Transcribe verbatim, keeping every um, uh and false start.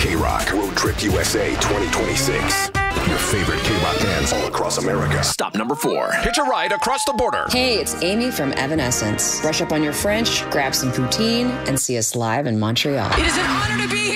K-Rock Road Trip U S A twenty twenty-six. Your favorite K-Rock bands all across America. Stop number four. Hitch a ride across the border. Hey, it's Amy from Evanescence. Brush up on your French, grab some poutine, and see us live in Montreal. It is an honor to be here.